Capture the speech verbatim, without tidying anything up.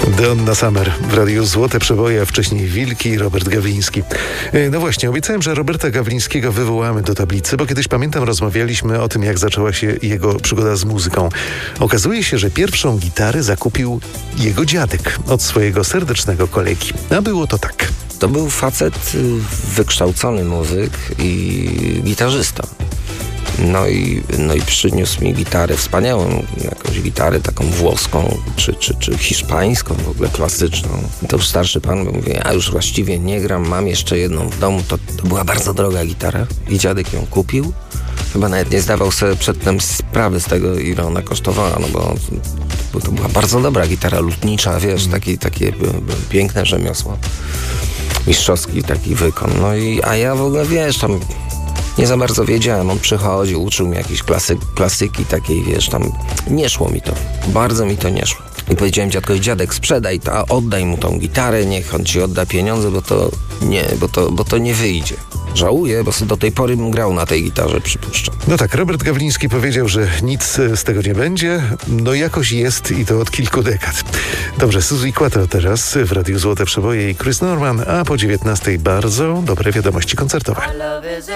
Donna Summer w radiu Złote Przeboje, a wcześniej Wilki, Robert Gawliński. No właśnie, obiecałem, że Roberta Gawlińskiego wywołamy do tablicy, bo kiedyś, pamiętam, rozmawialiśmy o tym, jak zaczęła się jego przygoda z muzyką. Okazuje się, że pierwszą gitarę zakupił jego dziadek od swojego serdecznego kolegi. A było to tak. To był facet, wykształcony muzyk i gitarzysta. No i, no i przyniósł mi gitarę, wspaniałą jakąś gitarę, taką włoską, czy, czy, czy hiszpańską, w ogóle klasyczną. To już starszy pan mówi, ja już właściwie nie gram, mam jeszcze jedną w domu. To, to była bardzo droga gitara i dziadek ją kupił. Chyba nawet nie zdawał sobie przedtem sprawy z tego, ile ona kosztowała, no bo, bo to była bardzo dobra gitara lutnicza, wiesz, taki, takie piękne rzemiosło. Mistrzowski taki wykon. No i, a ja w ogóle, wiesz, tam nie za bardzo wiedziałem. On przychodził, uczył mnie jakieś klasyk, klasyki takiej, wiesz, tam nie szło mi to. Bardzo mi to nie szło. I powiedziałem dziadkowi, dziadek, sprzedaj to, a oddaj mu tą gitarę, niech on ci odda pieniądze, bo to nie, bo to, bo to nie wyjdzie. Żałuję, bo do tej pory bym grał na tej gitarze, przypuszczam. No tak, Robert Gawliński powiedział, że nic z tego nie będzie. No jakoś jest i to od kilku dekad. Dobrze, Suzy Quattro teraz w radiu Złote Przeboje i Chris Norman, a po dziewiętnastej bardzo dobre wiadomości koncertowe.